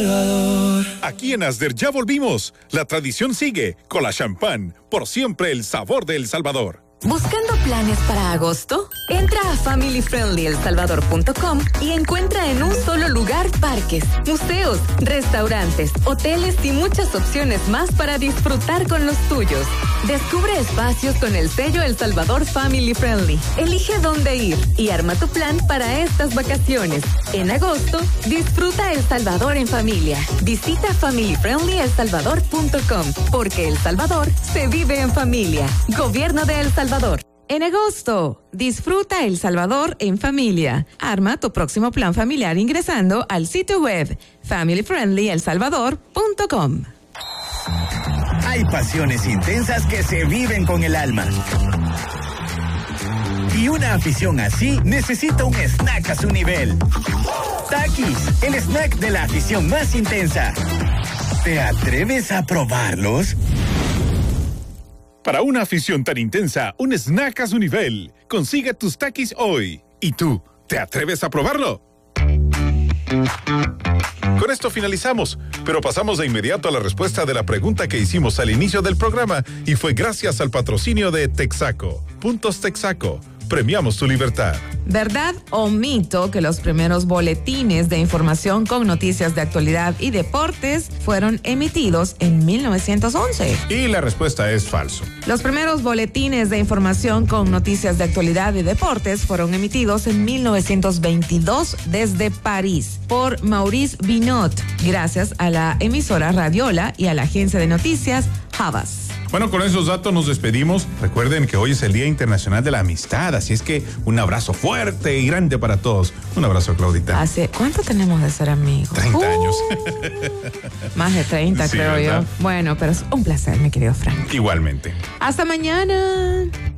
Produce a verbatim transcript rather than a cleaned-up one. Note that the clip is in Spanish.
Salvador. Aquí en Asder ya volvimos. La tradición sigue con la champán. Por siempre el sabor de El Salvador. ¿Buscando planes para agosto? Entra a family friendly el salvador punto com y encuentra en un solo lugar parques, museos, restaurantes, hoteles y muchas opciones más para disfrutar con los tuyos. Descubre espacios con el sello El Salvador Family Friendly. Elige dónde ir y arma tu plan para estas vacaciones. En agosto, disfruta El Salvador en familia. Visita family friendly el salvador punto com porque El Salvador se vive en familia. Gobierno de El Salvador. En agosto, disfruta El Salvador en familia. Arma tu próximo plan familiar ingresando al sitio web family friendly el salvador punto com. Hay pasiones intensas que se viven con el alma. Y una afición así necesita un snack a su nivel. Takis, el snack de la afición más intensa. ¿Te atreves a probarlos? Para una afición tan intensa, un snack a su nivel. Consigue tus Takis hoy. ¿Y tú, te atreves a probarlo? Con esto finalizamos, pero pasamos de inmediato a la respuesta de la pregunta que hicimos al inicio del programa y fue gracias al patrocinio de Texaco. Puntos Texaco. Premiamos tu libertad. ¿Verdad o mito que los primeros boletines de información con noticias de actualidad y deportes fueron emitidos en mil novecientos once? Y la respuesta es falso. Los primeros boletines de información con noticias de actualidad y deportes fueron emitidos en mil novecientos veintidós desde París por Maurice Binot, gracias a la emisora Radiola y a la agencia de noticias Havas. Bueno, con esos datos nos despedimos. Recuerden que hoy es el Día Internacional de la Amistad, así es que un abrazo fuerte y grande para todos. Un abrazo, Claudita. ¿Hace cuánto tenemos de ser amigos? treinta uh, años. Más de treinta, sí, creo ¿verdad? Yo. Bueno, pero es un placer, mi querido Frank. Igualmente. Hasta mañana.